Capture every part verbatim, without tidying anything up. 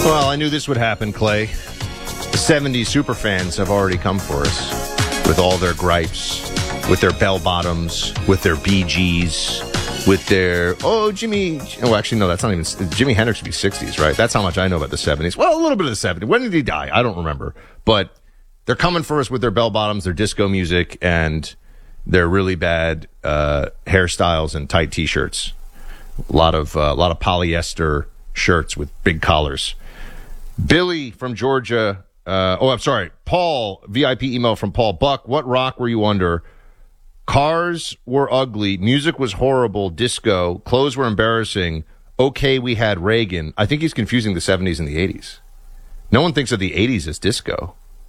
Well, I knew this would happen, Clay. The seventies superfans have already come for us with all their gripes, with their bell bottoms, with their Bee Gees, with their, oh, Jimmy, oh, actually, no, that's not even, Jimi Hendrix would be sixties, right? That's how much I know about the seventies. Well, a little bit of the seventies. When did he die? I don't remember. But they're coming for us with their bell bottoms, their disco music, and their really bad uh, hairstyles and tight T-shirts. A lot of, uh, a lot of polyester shirts with big collars. Billy from Georgia, uh, oh, I'm sorry, Paul, V I P email from Paul Buck. What rock were you under? Cars were ugly. Music was horrible. Disco. Clothes were embarrassing. Okay, we had Reagan. I think he's confusing the seventies and the eighties. No one thinks of the eighties as disco.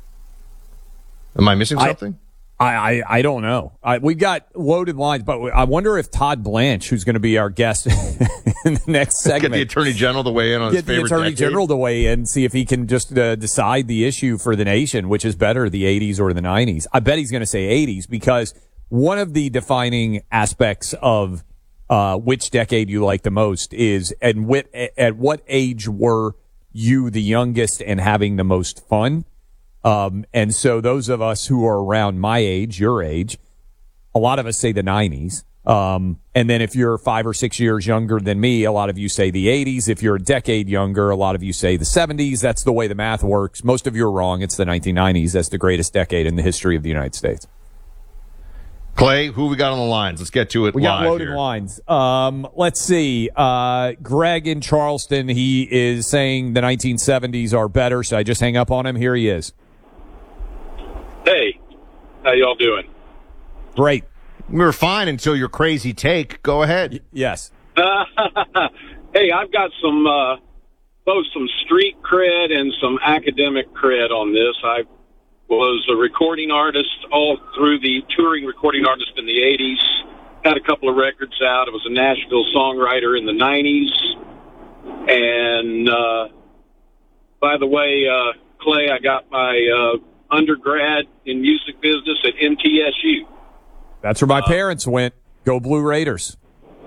Am I missing something? I, I, I don't know. I, we got loaded lines, but I wonder if Todd Blanche, who's going to be our guest in the next segment, get the Attorney General to weigh in on his get the favorite Attorney decade? General to weigh in, see if he can just uh, decide the issue for the nation, which is better, the eighties or the nineties. I bet he's going to say eighties because one of the defining aspects of uh, which decade you like the most is at what, at what age were you the youngest and having the most fun? Um, and so those of us who are around my age, your age, a lot of us say the nineties. Um, and then if you're five or six years younger than me, a lot of you say the eighties. If you're a decade younger, a lot of you say the seventies. That's the way the math works. Most of you are wrong. It's the nineteen nineties. That's the greatest decade in the history of the United States. Clay, who we got on the lines? Let's get to it we live got loaded here. lines. Um, let's see. Uh, Greg in Charleston, he is saying the nineteen seventies are better. Should I just hang up on him? Here he is. Hey, how y'all doing? Great. We were fine until your crazy take. Go ahead. Y- yes. Hey, I've got some, uh, both some street cred and some academic cred on this. I was a recording artist all through the touring recording artist in the eighties. Had a couple of records out. I was a Nashville songwriter in the nineties. And, uh, by the way, uh, Clay, I got my, uh, undergrad in music business at M T S U. That's where my uh, parents went. Go Blue Raiders.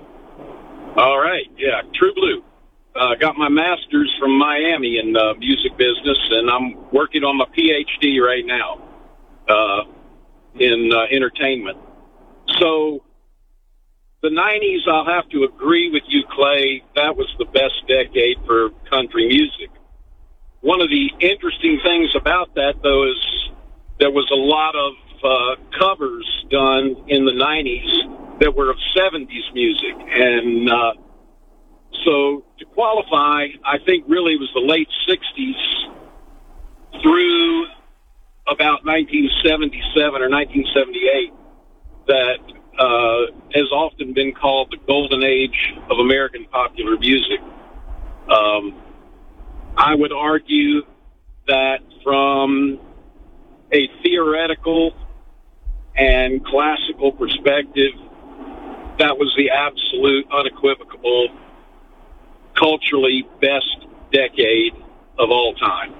All right. Yeah. True Blue. Uh, got my master's from Miami in uh, music business, and I'm working on my P H D right now uh, in uh, entertainment. So the nineties, I'll have to agree with you, Clay. That was the best decade for country music. One of the interesting things about that, though, is there was a lot of uh, covers done in the nineties that were of seventies music, and uh, so to qualify, I think really it was the late sixties through about nineteen seventy-seven or nineteen seventy-eight that uh, has often been called the golden age of American popular music. Um, I would argue that from a theoretical and classical perspective, that was the absolute, unequivocal, culturally best decade of all time.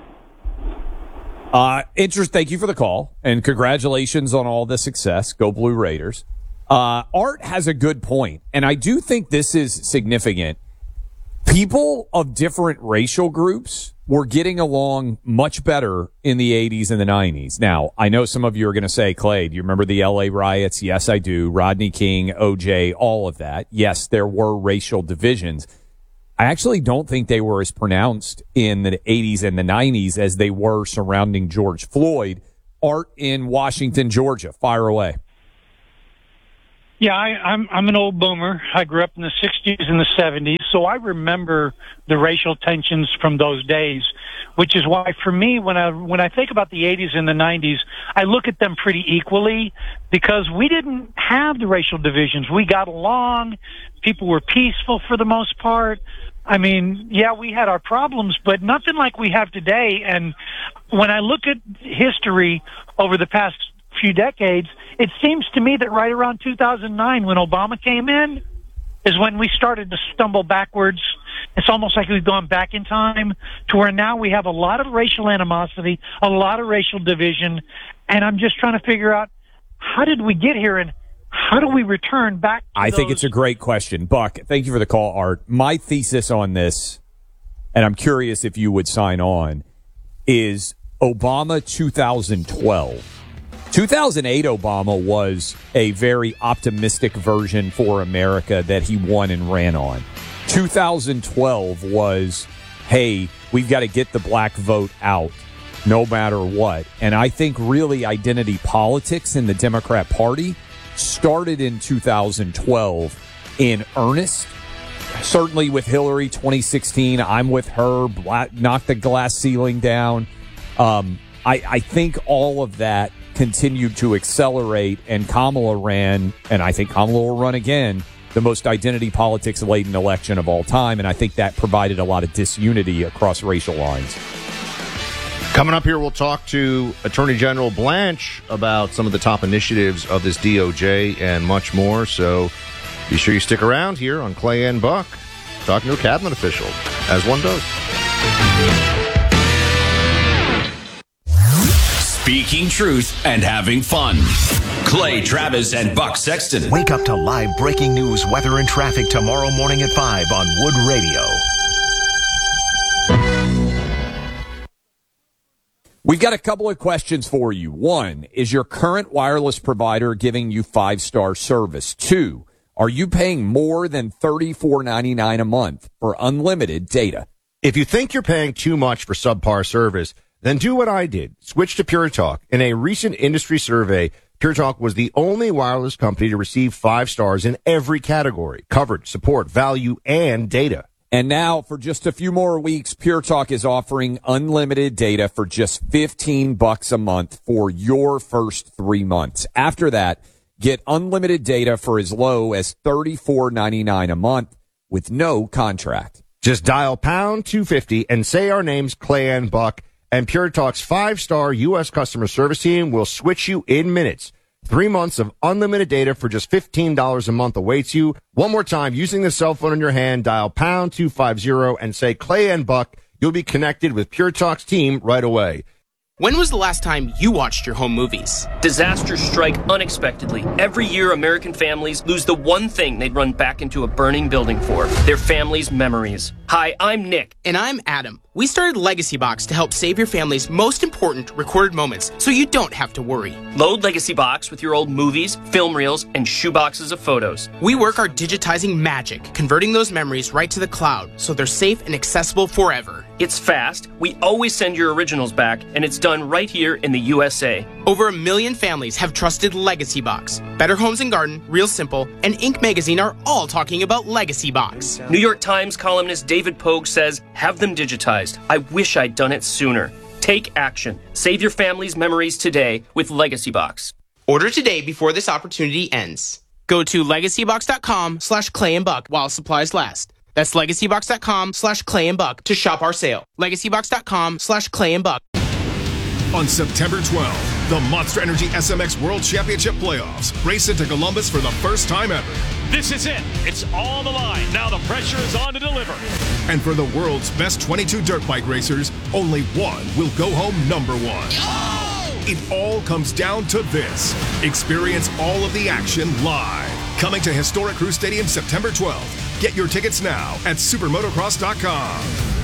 Uh, interest. Thank you for the call, and congratulations on all the success. Go Blue Raiders. Uh, Art has a good point, and I do think this is significant. People of different racial groups were getting along much better in the eighties and the nineties. Now, I know some of you are going to say, Clay, do you remember the L A riots? Yes, I do. Rodney King, O J, all of that. Yes, there were racial divisions. I actually don't think they were as pronounced in the eighties and the nineties as they were surrounding George Floyd. Art in Washington, Georgia. Fire away. Yeah, I, I'm I'm an old boomer. I grew up in the sixties and the seventies, so I remember the racial tensions from those days, which is why for me, when I when I think about the eighties and the nineties, I look at them pretty equally because we didn't have the racial divisions. We got along. People were peaceful for the most part. I mean, yeah, we had our problems, but nothing like we have today. And when I look at history over the past few decades, it seems to me that right around two thousand nine, when Obama came in, is when we started to stumble backwards. It's almost like we've gone back in time to where now we have a lot of racial animosity, a lot of racial division, and I'm just trying to figure out how did we get here and how do we return back to I those? think it's a great question. Buck, thank you for the call, Art. My thesis on this and I'm curious if you would sign on, is Obama two thousand twelve. two thousand eight Obama was a very optimistic version for America that he won and ran on. two thousand twelve was, hey, we've got to get the black vote out no matter what. And I think really identity politics in the Democrat Party started in two thousand twelve in earnest. Certainly with Hillary twenty sixteen, I'm with her, black, knock the glass ceiling down. Um, I, I think all of that continued to accelerate, and Kamala ran, and I think Kamala will run again, the most identity politics-laden election of all time, and I think that provided a lot of disunity across racial lines. Coming up here, we'll talk to Attorney General Blanche about some of the top initiatives of this D O J and much more, so be sure you stick around here on Clay and Buck, talking to a cabinet official, as one does. Speaking truth and having fun. Clay Travis and Buck Sexton. Wake up to live breaking news, weather, and traffic tomorrow morning at five on Wood Radio. We've got a couple of questions for you. One, is your current wireless provider giving you five-star service? Two, are you paying more than thirty-four ninety-nine a month for unlimited data? If you think you're paying too much for subpar service, then do what I did. Switch to Pure Talk. In a recent industry survey, Pure Talk was the only wireless company to receive five stars in every category: coverage, support, value, and data. And now, for just a few more weeks, Pure Talk is offering unlimited data for just fifteen bucks a month for your first three months. After that, get unlimited data for as low as thirty-four ninety-nine a month with no contract. Just dial pound two fifty and say our names, Clay and Buck, and Pure Talk's five-star U S customer service team will switch you in minutes. Three months of unlimited data for just fifteen dollars a month awaits you. One more time, using the cell phone in your hand, dial pound two fifty and say Clay and Buck. You'll be connected with Pure Talk's team right away. When was the last time you watched your home movies? Disasters strike unexpectedly. Every year, American families lose the one thing they'd run back into a burning building for: their family's memories. Hi, I'm Nick. And I'm Adam. We started Legacy Box to help save your family's most important recorded moments so you don't have to worry. Load Legacy Box with your old movies, film reels, and shoeboxes of photos. We work our digitizing magic, converting those memories right to the cloud so they're safe and accessible forever. It's fast, we always send your originals back, and it's done right here in the U S A. Over a million families have trusted Legacy Box. Better Homes and Garden, Real Simple, and Inc magazine are all talking about Legacy Box. New York Times columnist David Pogue says, have them digitized. I wish I'd done it sooner. Take action. Save your family's memories today with Legacy Box. Order today before this opportunity ends. Go to legacybox.com slash Clay and Buck while supplies last. That's legacybox.com slash Clay and Buck to shop our sale. legacybox.com slash Clay and Buck. On September twelfth, the Monster Energy S M X World Championship Playoffs race into Columbus for the first time ever. This is it. It's all on the line. Now the pressure is on to deliver. And for the world's best twenty-two dirt bike racers, only one will go home number one. Oh! It all comes down to this. Experience all of the action live. Coming to historic Crew Stadium September twelfth. Get your tickets now at supermotocross dot com.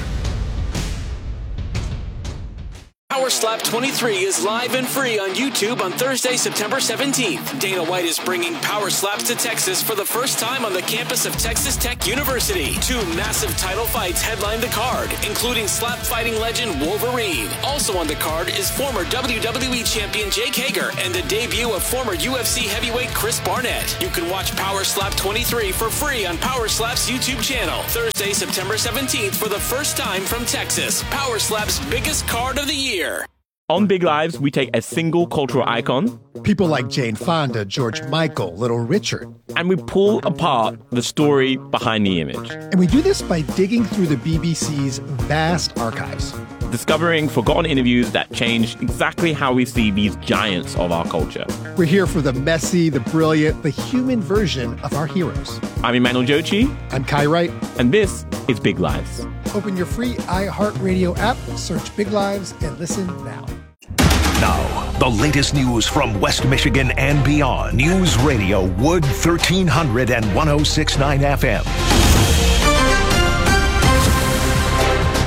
Power Slap twenty-three is live and free on YouTube on Thursday, September seventeenth. Dana White is bringing Power Slaps to Texas for the first time on the campus of Texas Tech University. Two massive title fights headline the card, including slap fighting legend Wolverine. Also on the card is former W W E champion Jake Hager and the debut of former U F C heavyweight Chris Barnett. You can watch Power Slap twenty-three for free on Power Slap's YouTube channel. Thursday, September seventeenth for the first time from Texas. Power Slap's biggest card of the year. On Big Lives, we take a single cultural icon, people like Jane Fonda, George Michael, Little Richard, and we pull apart the story behind the image. And we do this by digging through the B B C's vast archives, discovering forgotten interviews that changed exactly how we see these giants of our culture. We're here for the messy, the brilliant, the human version of our heroes. I'm Emmanuel Jochi. I'm Kai Wright. And this is Big Lives. Open your free iHeartRadio app, search Big Lives, and listen now. Now, the latest news from West Michigan and beyond. News Radio Wood thirteen hundred and one oh six point nine F M.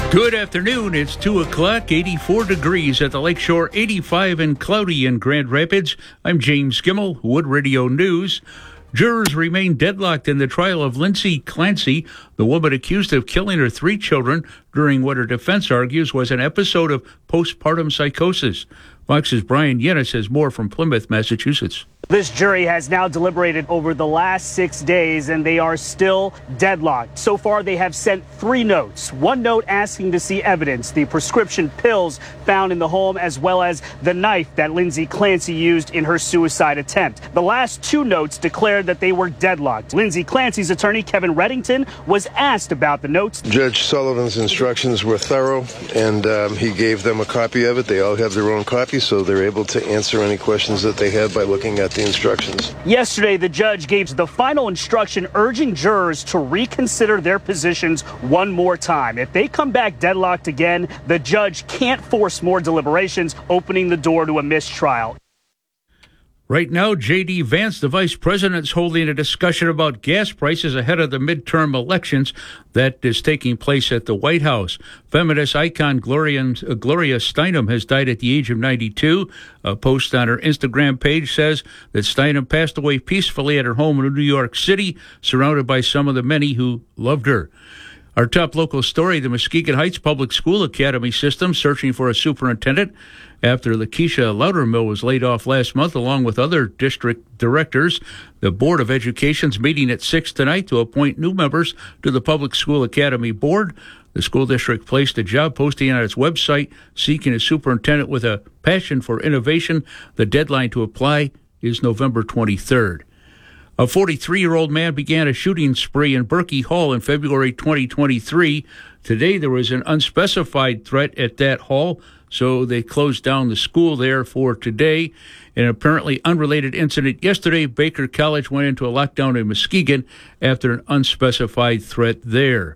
Good afternoon. It's two o'clock, eighty-four degrees at the Lakeshore, eighty-five and cloudy in Grand Rapids. I'm James Gimmel, Wood Radio News. Jurors remain deadlocked in the trial of Lindsay Clancy, the woman accused of killing her three children during what her defense argues was an episode of postpartum psychosis. Fox's Brian Yennis has more from Plymouth, Massachusetts. This jury has now deliberated over the last six days, and they are still deadlocked. So far, they have sent three notes. One note asking to see evidence, the prescription pills found in the home, as well as the knife that Lindsay Clancy used in her suicide attempt. The last two notes declared that they were deadlocked. Lindsay Clancy's attorney, Kevin Reddington, was asked about the notes. Judge Sullivan's instructions were thorough, and um, he gave them a copy of it. They all have their own copy, so they're able to answer any questions that they have by looking at the instructions. Yesterday, the judge gave the final instruction urging jurors to reconsider their positions one more time. If they come back deadlocked again, the judge can't force more deliberations, opening the door to a mistrial. Right now, J D. Vance, the vice president, is holding a discussion about gas prices ahead of the midterm elections that is taking place at the White House. Feminist icon Gloria, uh, Gloria Steinem has died at the age of ninety-two. A post on her Instagram page says that Steinem passed away peacefully at her home in New York City, surrounded by some of the many who loved her. Our top local story, the Muskegon Heights Public School Academy system searching for a superintendent after Lakeisha Loudermill was laid off last month, along with other district directors. The Board of Education's meeting at six tonight to appoint new members to the Public School Academy Board. The school district placed a job posting on its website seeking a superintendent with a passion for innovation. The deadline to apply is November twenty-third. A forty-three-year-old man began a shooting spree in Berkey Hall in February twenty twenty-three. Today, there was an unspecified threat at that hall, so they closed down the school there for today. In an apparently unrelated incident yesterday, Baker College went into a lockdown in Muskegon after an unspecified threat there.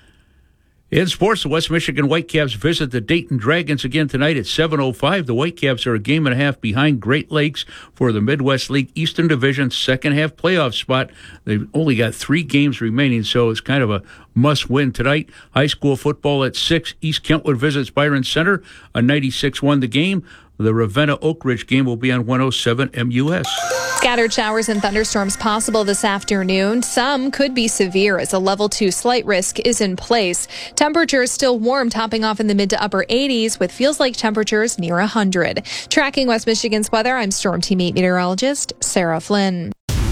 In sports, the West Michigan Whitecaps visit the Dayton Dragons again tonight at seven oh five. The Whitecaps are a game and a half behind Great Lakes for the Midwest League Eastern Division second half playoff spot. They've only got three games remaining, so it's kind of a must-win tonight. High school football at six. East Kentwood visits Byron Center. A ninety-six one the game. The Ravenna Oak Ridge game will be on one oh seven M U S. Scattered showers and thunderstorms possible this afternoon. Some could be severe as a level two slight risk is in place. Temperatures still warm, topping off in the mid to upper eighties with feels like temperatures near one hundred. Tracking West Michigan's weather, I'm Storm Team eight meteorologist Sarah Flynn.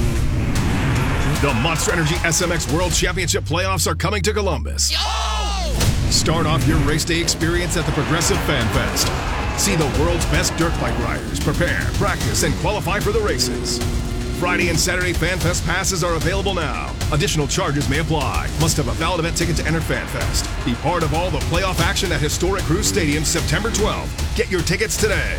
The Monster Energy S M X World Championship playoffs are coming to Columbus. Yo! Start off your race day experience at the Progressive Fan Fest. See the world's best dirt bike riders prepare, practice, and qualify for the races. Friday and Saturday Fan Fest passes are available now. Additional charges may apply. Must have a valid event ticket to enter Fan Fest. Be part of all the playoff action at historic Cruz Stadium September twelfth. Get your tickets today.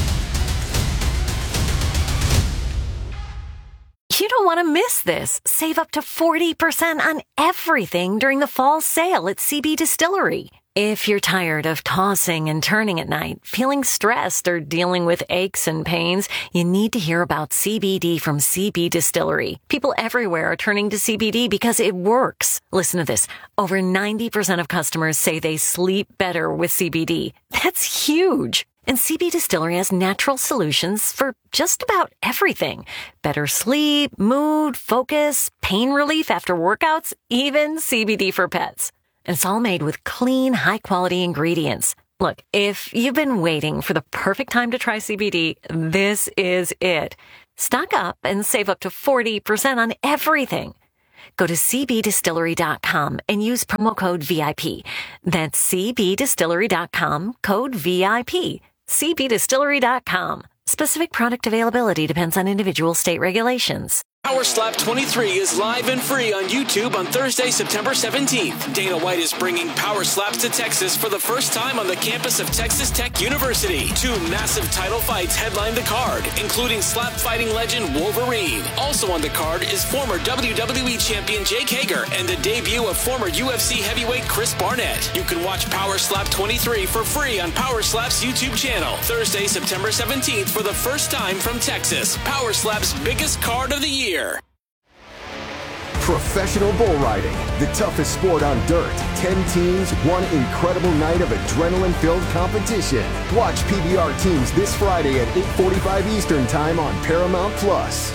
You don't want to miss this. Save up to forty percent on everything during the fall sale at C B Distillery. If you're tired of tossing and turning at night, feeling stressed, or dealing with aches and pains, you need to hear about C B D from C B Distillery. People everywhere are turning to C B D because it works. Listen to this. Over ninety percent of customers say they sleep better with C B D. That's huge. And C B Distillery has natural solutions for just about everything. Better sleep, mood, focus, pain relief after workouts, even C B D for pets. And it's all made with clean, high-quality ingredients. Look, if you've been waiting for the perfect time to try C B D, this is it. Stock up and save up to forty percent on everything. Go to c b distillery dot com and use promo code V I P. That's c b distillery dot com, code V I P. c b distillery dot com. Specific product availability depends on individual state regulations. Power Slap twenty-three is live and free on YouTube on Thursday, September seventeenth. Dana White is bringing Power Slaps to Texas for the first time on the campus of Texas Tech University. Two massive title fights headline the card, including slap fighting legend Wolverine. Also on the card is former W W E champion Jake Hager and the debut of former U F C heavyweight Chris Barnett. You can watch Power Slap twenty-three for free on Power Slap's YouTube channel. Thursday, September seventeenth for the first time from Texas. Power Slap's biggest card of the year. Professional bull riding, the toughest sport on dirt. Ten teams, one incredible night of adrenaline-filled competition. Watch P B R teams this Friday at eight forty-five Eastern Time on Paramount Plus.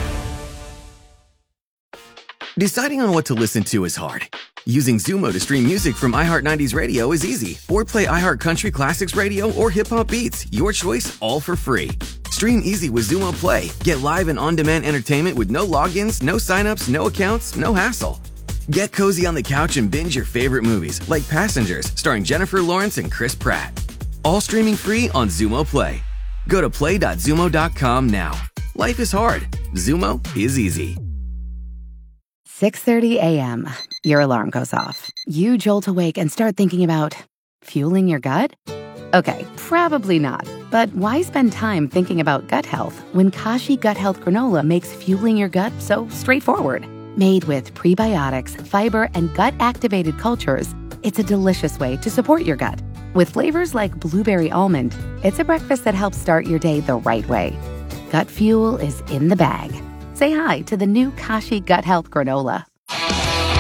Deciding on what to listen to is hard. Using Zumo to stream music from iHeart nineties Radio is easy. Or play iHeart Country Classics Radio or Hip Hop Beats. Your choice, all for free. Stream easy with Zumo Play. Get live and on-demand entertainment with no logins, no signups, no accounts, no hassle. Get cozy on the couch and binge your favorite movies, like Passengers, starring Jennifer Lawrence and Chris Pratt. All streaming free on Zumo Play. Go to play dot zumo dot com now. Life is hard. Zumo is easy. six thirty a.m. Your alarm goes off. You jolt awake and start thinking about fueling your gut? Okay, probably not. But why spend time thinking about gut health when Kashi Gut Health Granola makes fueling your gut so straightforward? Made with prebiotics, fiber, and gut-activated cultures, it's a delicious way to support your gut. With flavors like blueberry almond, it's a breakfast that helps start your day the right way. Gut fuel is in the bag. Say hi to the new Kashi Gut Health Granola.